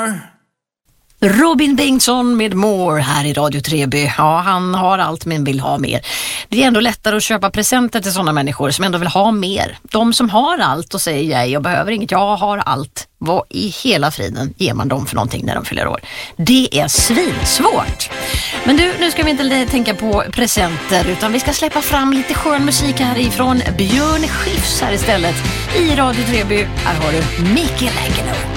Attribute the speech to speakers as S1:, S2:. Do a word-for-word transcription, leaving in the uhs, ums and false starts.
S1: more.
S2: Robin Bengtsson med More här i Radio Treby. Ja, han har allt men vill ha mer. Det är ändå lättare att köpa presenter till sådana människor som ändå vill ha mer. De som har allt och säger jag, jag behöver inget, jag har allt. Vad i hela friden ger man dem för någonting när de fyller år? Det är svinsvårt. Men du, nu ska vi inte tänka på presenter utan vi ska släppa fram lite skön musik här ifrån Björn Skifs här istället. I Radio Treby, här har du Michelangelo.